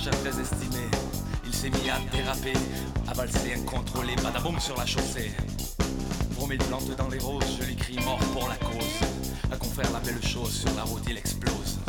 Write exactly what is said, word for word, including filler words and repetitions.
frangin très estimé. Il s'est mis à déraper, à valser incontrôlé, badaboum sur la chaussée. Bromée plante dans les roses, je lui crie mort pour la cause. À confère la belle chose, sur la route il explose.